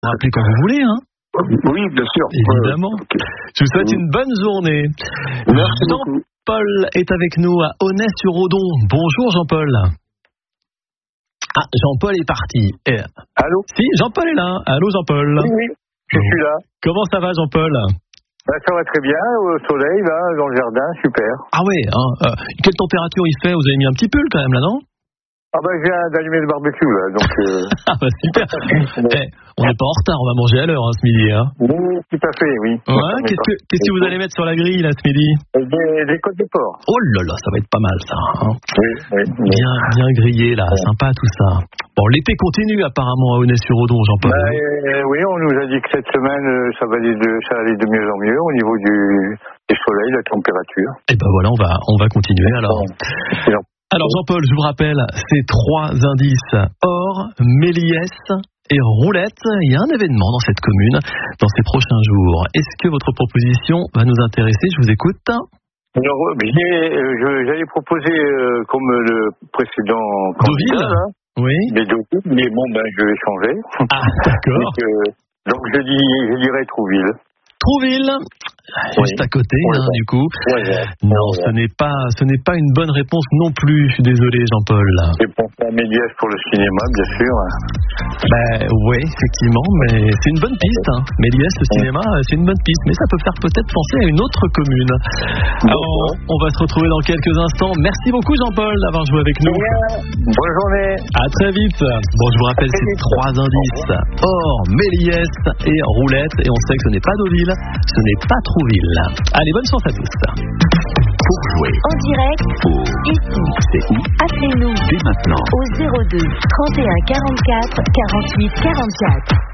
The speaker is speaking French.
Rappelez quand vous voulez, hein. Oui, bien sûr. Évidemment. Je vous souhaite une bonne journée. Merci beaucoup. Jean-Paul est avec nous à Aunay-sur-Odon. Bonjour Jean-Paul. Ah, Jean-Paul est parti. Allô? Si, Jean-Paul est là. Allô Jean-Paul. Oui, je suis là. Comment ça va Jean-Paul? Ça va très bien, au soleil, là, dans le jardin, super. Ah ouais, hein. Quelle température il fait? Vous avez mis un petit pull quand même là, non? Ah bah je viens d'allumer le barbecue là, donc... Ah bah super. On n'est pas en retard, on va manger à l'heure ce midi. Hein. Oui, tout à fait, oui. Ouais, qu'est-ce que vous allez mettre sur la grille là ce midi? Des côtes de porc. Oh là là, ça va être pas mal ça. Hein. Oui. Bien grillé là, sympa tout ça. Bon, l'été continue apparemment à Aunay-sur-Odon, Jean-Paul. Oui, on nous a dit que cette semaine, ça allait de mieux en mieux au niveau du soleil, la température. Et ben voilà, on va continuer alors. Excellent. Alors Jean-Paul, je vous rappelle, ces 3 indices, or, Méliès et Roulette. Il y a un événement dans cette commune dans ces prochains jours. Est-ce que votre proposition va nous intéresser? Je vous écoute. Alors, j'allais proposer, comme le précédent candidat, là, oui. Mais bon, je vais changer. Ah, d'accord. Donc je dirais Trouville. Trouville, juste à côté, du coup. Non, ce n'est pas une bonne réponse non plus. Je suis désolé, Jean-Paul. J'ai pensé à Méliès pour le cinéma, bien sûr. Oui, effectivement, mais c'est une bonne piste. Hein. Méliès, le cinéma, c'est une bonne piste, mais ça peut faire peut-être penser à une autre commune. Alors, on va se retrouver dans quelques instants. Merci beaucoup, Jean-Paul, d'avoir joué avec nous. Bonne journée. À très vite. Bon, je vous rappelle ces 3 indices. Or, Méliès et Roulette. Et on sait que ce n'est pas Deauville. Ce n'est pas Trouville. Allez, bonne chance à tous. Pour jouer en direct, ici, c'est où? appelez-nous Dès maintenant au 02 31 44 48 44.